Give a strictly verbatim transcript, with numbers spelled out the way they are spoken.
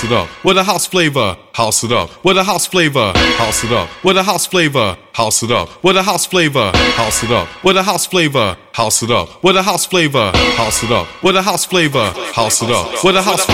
house it up. With a house flavor, house it up. With a house flavor, house it up. With a house flavor, house it up. With a house flavor, house it up. With a house flavor, house it up. With a house flavor, house it up. With a house flavor, house it up. With a house